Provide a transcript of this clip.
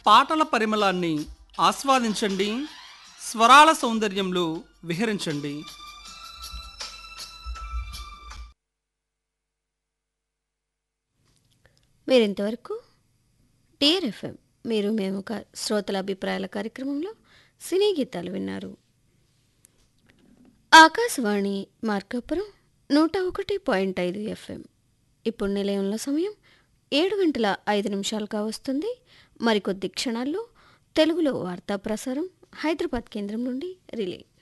పాటల పరిమళాన్ని ఆస్వాదించండి, స్వరాల సౌందర్యంలో విహరించండి. మీరింతవరకు డియర్ ఎఫ్ఎం మీరు మేము శ్రోతల అభిప్రాయాల కార్యక్రమంలో సినీ గీతాలు విన్నారు. ఆకాశవాణి మార్కాపురం 101.5 ఎఫ్ఎం. ఇప్పుడు నిలయంలో సమయం 7:05 కావస్తుంది. మరికొద్ది క్షణాల్లో తెలుగులో వార్తా ప్రసారం హైదరాబాద్ కేంద్రం నుండి రిలే.